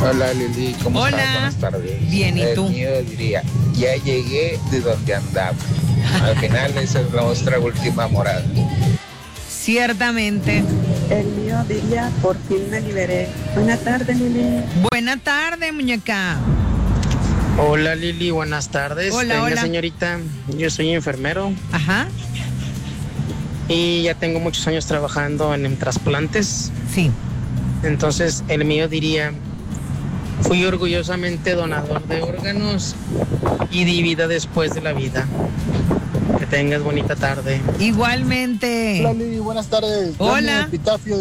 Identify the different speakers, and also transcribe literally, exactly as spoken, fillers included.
Speaker 1: Hola Lili, ¿cómo
Speaker 2: Hola.
Speaker 1: estás? Buenas tardes.
Speaker 2: Bien, ¿y
Speaker 1: El
Speaker 2: tú?
Speaker 1: mío diría, ya llegué de donde andaba. Al final esa es nuestra última morada.
Speaker 2: Ciertamente.
Speaker 3: El mío diría, por fin me liberé. Buenas tardes, Lili.
Speaker 2: Buena tarde, muñeca.
Speaker 4: Hola Lili, buenas tardes.
Speaker 2: Hola,
Speaker 4: Tenga,
Speaker 2: hola.
Speaker 4: señorita, yo soy enfermero
Speaker 2: Ajá.
Speaker 4: y ya tengo muchos años trabajando en, en trasplantes.
Speaker 2: Sí.
Speaker 4: Entonces el mío diría, fui orgullosamente donador de órganos y di vida después de la vida. Que tengas bonita tarde.
Speaker 2: Igualmente.
Speaker 5: Hola Lili, buenas tardes.
Speaker 2: Hola.
Speaker 5: Dame epitafio